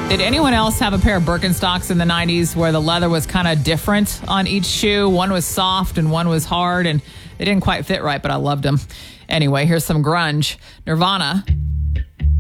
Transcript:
Did anyone else have a pair of Birkenstocks in the 90s where the leather was kind of different on each shoe? One was soft and one was hard, and they didn't quite fit right, but I loved them. Anyway, here's some grunge. Nirvana